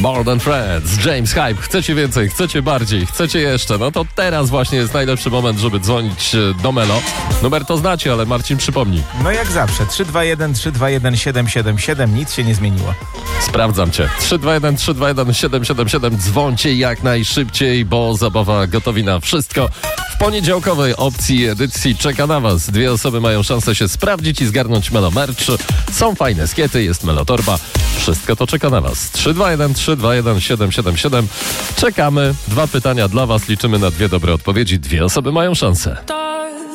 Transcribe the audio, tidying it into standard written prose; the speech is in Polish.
More Than Friends, James Hype. Chcecie więcej, chcecie bardziej, chcecie jeszcze? No to teraz właśnie jest najlepszy moment, żeby dzwonić do Melo. Numer to znacie, ale Marcin przypomni. No jak zawsze, 321-321-777, nic się nie zmieniło. Sprawdzam cię. 321-321-777, dzwońcie jak najszybciej, bo zabawa gotowi na wszystko. W poniedziałkowej opcji edycji czeka na was. 2 osoby mają szansę się sprawdzić i zgarnąć Melo Merch. Są fajne skiety, jest Melo Torba. Wszystko to czeka na was. 321-321-777. Czekamy. 2 pytania dla was. Liczymy na 2 dobre odpowiedzi. 2 osoby mają szansę.